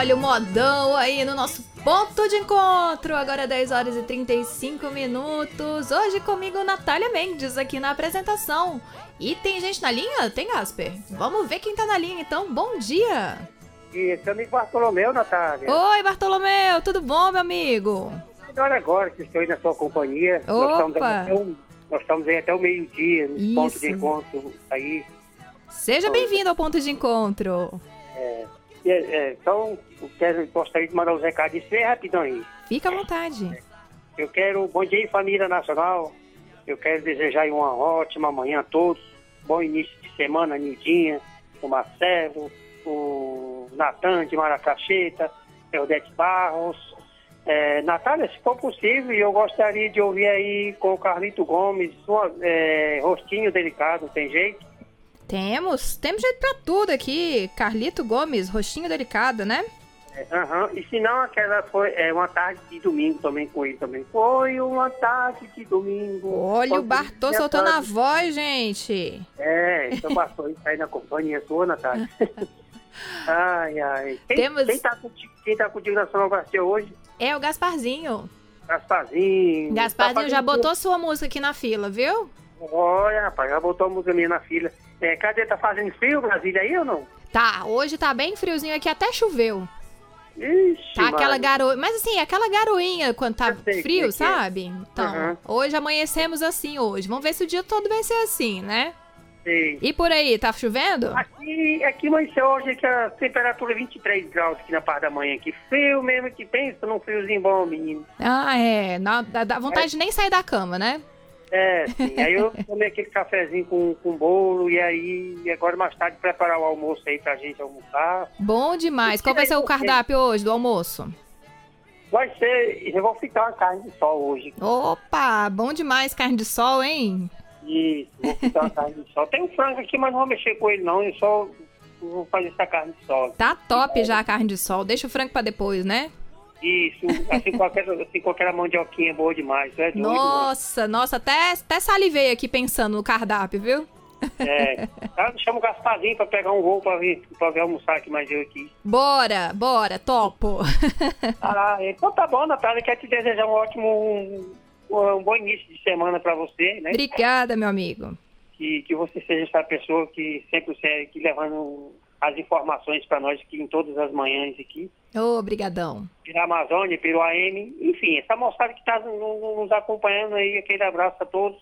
Olha o modão aí no nosso ponto de encontro. Agora 10 horas e 35 minutos. Hoje comigo, Natália Mendes, aqui na apresentação. E tem gente na linha? Tem, Gasper? Vamos ver quem tá na linha, então. Bom dia. Isso, amigo Bartolomeu, Natália. Oi, Bartolomeu. Tudo bom, meu amigo? Agora que estou aí na sua companhia. Opa. Nós estamos aí até o meio-dia, no Isso. ponto de encontro aí. Seja bem-vindo ao ponto de encontro. Então, gostaria de mandar uns recadinhos bem rapidão aí. Fica à vontade. Eu quero bom dia, família nacional. Eu quero desejar aí uma ótima manhã a todos. Bom início de semana, Nildinha, o Marcelo, o Natan de Maracacheta, o Odete Barros. Natália, se for possível, eu gostaria de ouvir aí com o Carlito Gomes, Rostinho Delicado, tem jeito? Temos jeito pra tudo aqui. Carlito Gomes, Rostinho Delicado, né? E se não, aquela foi uma tarde de domingo também com ele também. Foi uma tarde de domingo. Olha, o Bartô soltando a voz, gente. Então o Bartô aí na companhia sua, Natália. Ai. Quem tá contigo na sonoplastia hoje? É o Gasparzinho. Gasparzinho já botou sua música aqui na fila, viu? Olha, rapaz, já botou a música minha na fila. Cadê? Tá fazendo frio, Brasília, aí ou não? Tá, hoje tá bem friozinho aqui, até choveu. Ixi, tá aquela garoa, mas assim, aquela garoinha quando tá frio, sabe? Então, hoje amanhecemos assim hoje. Vamos ver se o dia todo vai ser assim, né? Sim. E por aí, tá chovendo? Aqui amanheceu hoje que a temperatura é 23 graus aqui na parte da manhã. Que frio mesmo, que pensa num friozinho bom, menino. Dá vontade de nem sair da cama, né? Sim. Aí eu tomei aquele cafezinho com bolo e agora mais tarde preparar o almoço aí pra gente almoçar. Bom demais. Qual vai ser o cardápio hoje do almoço? Vai ser, eu vou fritar uma carne de sol hoje. Opa, bom demais carne de sol, hein? Isso, vou fritar uma carne de sol. Tem um frango aqui, mas não vou mexer com ele não, eu só vou fazer essa carne de sol. Tá top já a carne de sol, deixa o frango pra depois, né? Isso, assim com aquela mandioquinha boa demais. Nossa, até salivei aqui pensando no cardápio, viu? Chama o Gasparzinho pra pegar um voo pra vir almoçar aqui mais eu aqui. Bora, topo. Então tá bom, Natália, quero te desejar um bom início de semana pra você, né? Obrigada, meu amigo. Que você seja essa pessoa que sempre que levando as informações para nós aqui em todas as manhãs aqui. Obrigadão. Pela Amazônia, pelo AM, enfim, essa moçada que está nos acompanhando aí, aquele abraço a todos.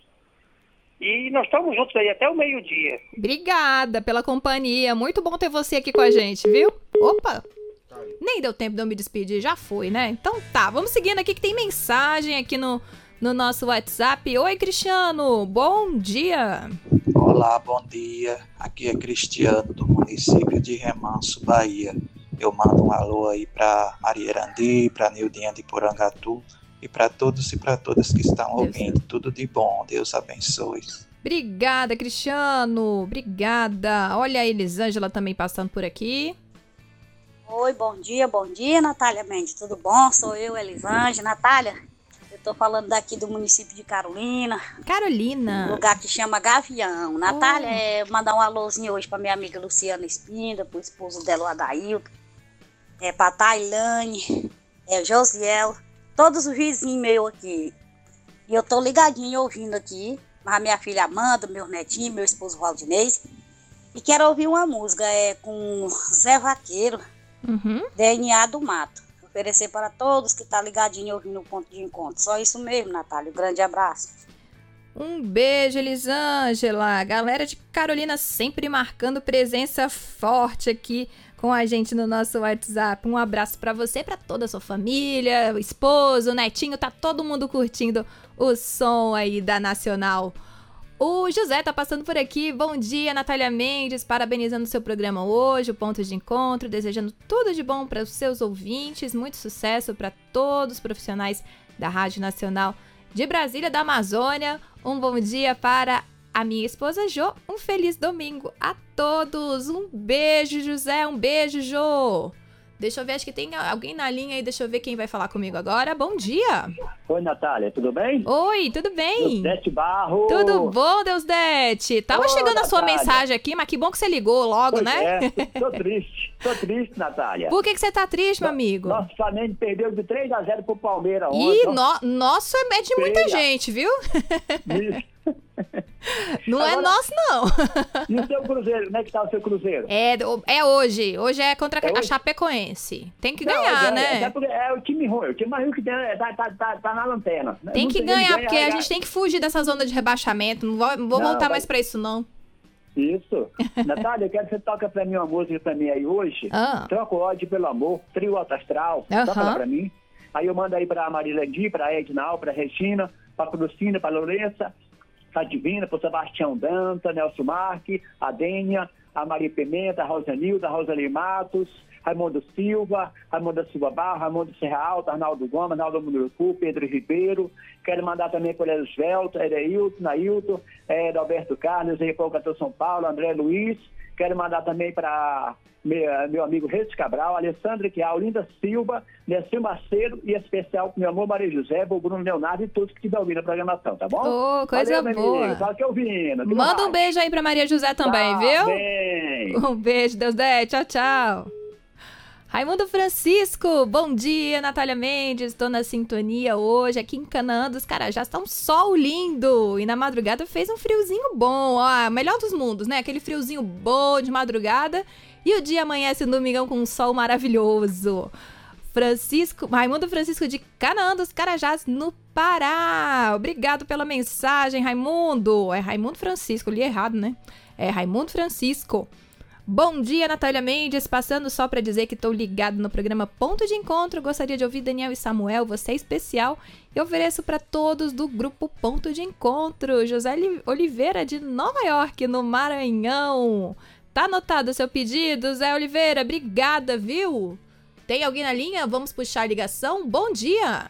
E nós estamos juntos aí até o meio-dia. Obrigada pela companhia, muito bom ter você aqui com a gente, viu? Opa, nem deu tempo de eu me despedir, já foi, né? Então tá, vamos seguindo aqui que tem mensagem aqui no nosso WhatsApp. Oi, Cristiano, bom dia. Olá, bom dia. Aqui é Cristiano, do município de Remanso, Bahia. Eu mando um alô aí para Arierandi, para Nildinha de Porangatu e para todos e para todas que estão ouvindo. Tudo de bom, Deus abençoe. Obrigada, Cristiano, obrigada. Olha a Elisângela também passando por aqui. Oi, bom dia, Natália Mendes, tudo bom? Sou eu, Elisângela. Natália, eu tô falando daqui do município de Carolina. Um lugar que chama Gavião. Natália, mandar um alôzinho hoje pra minha amiga Luciana Espinda, pro esposo dela, o Adailton, pra Tailane, Josiel, todos os vizinhos meus aqui. E eu tô ligadinho ouvindo aqui, a minha filha Amanda, meu netinho, meu esposo Valdinez. E quero ouvir uma música, com Zé Vaqueiro, DNA do Mato. Oferecer para todos que tá ligadinho ouvindo o ponto de encontro. Só isso mesmo, Natália. Um grande abraço. Um beijo, Elisângela. Galera de Carolina sempre marcando presença forte aqui com a gente no nosso WhatsApp. Um abraço para você e para toda a sua família, o esposo, o netinho. Tá todo mundo curtindo o som aí da Nacional. O José tá passando por aqui. Bom dia, Natália Mendes, parabenizando o seu programa hoje, o Ponto de Encontro, desejando tudo de bom para os seus ouvintes, muito sucesso para todos os profissionais da Rádio Nacional de Brasília, da Amazônia. Um bom dia para a minha esposa Jo, um feliz domingo a todos. Um beijo, José, um beijo, Jo. Deixa eu ver, acho que tem alguém na linha aí, deixa eu ver quem vai falar comigo agora. Bom dia. Oi, Natália, tudo bem? Oi, tudo bem? Deusdete Barro. Tudo bom, Deusdete? Tava chegando a sua mensagem aqui, mas que bom que você ligou logo, pois né? Tô triste, Natália. Por que você tá triste, meu amigo? Nosso Flamengo perdeu de 3-0 pro Palmeiras ontem. Ih, nosso é de muita gente, viu? Não agora, é nosso, não. E o seu Cruzeiro? Como é que tá o seu Cruzeiro? É hoje. Hoje é contra a Chapecoense. Tem que ganhar, né? É o time ruim. O time mais ruim que tem tá na lanterna. Tem que ganhar, porque a gente tem que fugir dessa zona de rebaixamento. Não vou voltar mais pra isso, não. Isso. Natália, eu quero que você toque pra mim uma música pra mim aí hoje. Troca o ódio pelo amor, Trio Alto Astral. Toca lá pra mim. Aí eu mando aí pra Marilendi, pra Ednal, pra Regina, pra Cristina, pra Lourença, pra Divina, pro Sebastião Danta, Nelson Marques, a Dênia, a Maria Pimenta, a Rosanilda, a Rosalie Matos, Raimundo Silva Barro, Raimundo Serra Alta, Arnaldo Gomes, Arnaldo Munduruku, Pedro Ribeiro. Quero mandar também para o Esvelto, Ereilton, Nailton, Alberto Carlos, Repoucator São Paulo, André Luiz. Quero mandar também para meu amigo Reis Cabral, Alessandra Quial, Linda Silva, Nessil Macedo e especial com meu amor Maria José, o Bruno Leonardo e todos que estiver ouvindo a programação, tá bom? Oh, coisa valeu, boa. Amigo, tá aqui ouvindo. Manda um beijo aí pra Maria José também, viu? Bem. Um beijo, Deusdete. Tchau, tchau. Raimundo Francisco, bom dia, Natália Mendes, estou na sintonia hoje, aqui em Canaã dos Carajás, tá um sol lindo, e na madrugada fez um friozinho bom, ó, melhor dos mundos, né, aquele friozinho bom de madrugada, e o dia amanhece no domingão com um sol maravilhoso. Raimundo Francisco de Canaã dos Carajás, no Pará, obrigado pela mensagem, Raimundo, é Raimundo Francisco, li errado, né, é Raimundo Francisco. Bom dia, Natália Mendes, passando só para dizer que estou ligado no programa Ponto de Encontro, gostaria de ouvir Daniel e Samuel, você é especial, e ofereço para todos do grupo Ponto de Encontro, José Oliveira de Nova York, no Maranhão. Tá anotado o seu pedido, Zé Oliveira, obrigada, viu? Tem alguém na linha? Vamos puxar a ligação? Bom dia!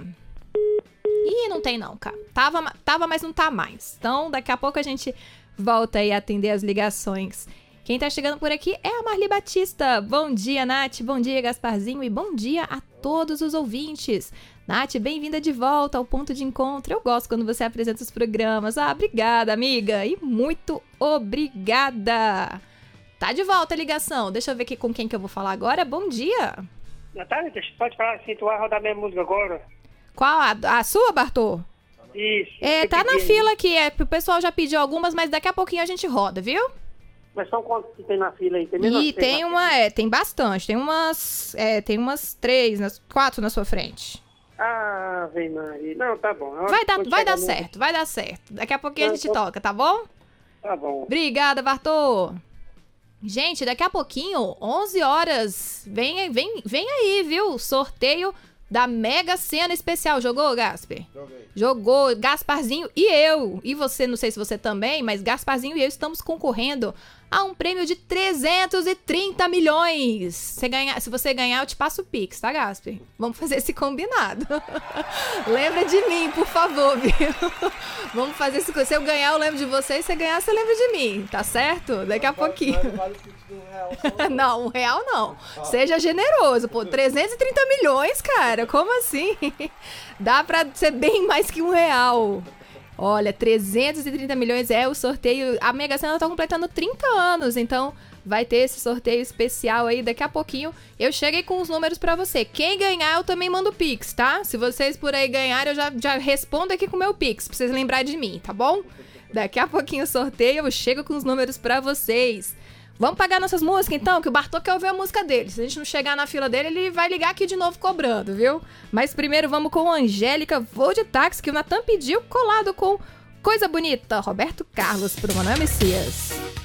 Ih, não tem não, cara. Tava, mas não tá mais. Então, daqui a pouco a gente volta aí a atender as ligações. Quem tá chegando por aqui é a Marli Batista. Bom dia, Nath. Bom dia, Gasparzinho. E bom dia a todos os ouvintes. Nath, bem-vinda de volta ao Ponto de Encontro. Eu gosto quando você apresenta os programas. Obrigada, amiga. E muito obrigada. Tá de volta a ligação. Deixa eu ver aqui com quem que eu vou falar agora. Bom dia. Natália, pode falar assim, tu vai rodar minha música agora. Qual? A sua, Bartô? Isso. Tá na fila aqui. O pessoal já pediu algumas, mas daqui a pouquinho a gente roda, viu? Mas são quantos que tem na fila aí? Tem bastante. Tem umas 4 na sua frente. Ah, vem Maria. Não, tá bom. Vai dar certo. Daqui a pouquinho a gente toca, tá bom? Tá bom. Obrigada, Bartô. Gente, daqui a pouquinho, 11 horas, vem aí, viu? Sorteio da Mega Sena Especial. Jogou, Gasper? Joguei. Jogou, Gasparzinho e eu. E você, não sei se você também, mas Gasparzinho e eu estamos concorrendo a um prêmio de 330 milhões. Se você ganhar, eu te passo o Pix, tá, Gasper? Vamos fazer esse combinado. Lembra de mim, por favor, viu? Vamos fazer esse... Se eu ganhar, eu lembro de você. E se você ganhar, você lembra de mim, tá certo? Daqui a pouquinho. Não, R$1 não. Seja generoso, pô. 330 milhões, cara. Como assim? Dá pra ser bem mais que R$1. Olha, 330 milhões é o sorteio. A Mega Sena tá completando 30 anos, então vai ter esse sorteio especial aí daqui a pouquinho. Eu cheguei com os números pra você. Quem ganhar, eu também mando o Pix, tá? Se vocês por aí ganharem, eu já respondo aqui com o meu Pix, pra vocês lembrarem de mim, tá bom? Daqui a pouquinho o sorteio, eu chego com os números pra vocês. Vamos pagar nossas músicas, então, que o Bartô quer ouvir a música dele. Se a gente não chegar na fila dele, ele vai ligar aqui de novo cobrando, viu? Mas primeiro vamos com Angélica, Voo de Táxi, que o Natan pediu, colado com Coisa Bonita, Roberto Carlos, pro Manuel Messias.